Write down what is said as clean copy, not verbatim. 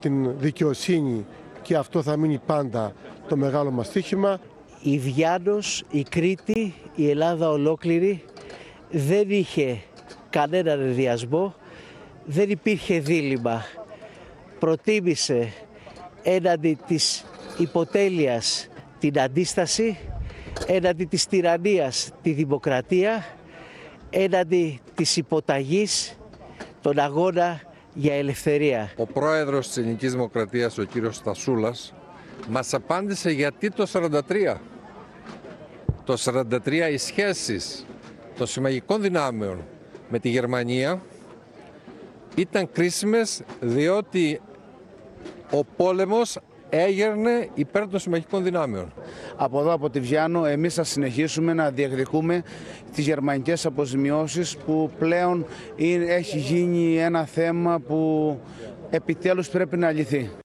την δικαιοσύνη και αυτό θα μείνει πάντα το μεγάλο μας στοίχημα. Η Βιάνος, η Κρήτη, η Ελλάδα ολόκληρη δεν είχε κανέναν ενδιασμό, δεν υπήρχε δίλημμα. Προτίμησε έναντι της υποτέλειας την αντίσταση, έναντι της τυραννίας τη δημοκρατία, έναντι της υποταγής τον αγώνα για ελευθερία. Ο πρόεδρος της Ελληνικής Δημοκρατίας, ο κύριος Στασούλας, μας απάντησε γιατί το 1943. Το 1943 οι σχέσεις των συμμαχικών δυνάμεων με τη Γερμανία ήταν κρίσιμες, διότι ο πόλεμος έγερνε υπέρ των συμμαχικών δυνάμεων. Από εδώ, από τη Βιάνο, εμείς θα συνεχίσουμε να διεκδικούμε τις γερμανικές αποζημιώσεις που πλέον έχει γίνει ένα θέμα που επιτέλους πρέπει να λυθεί.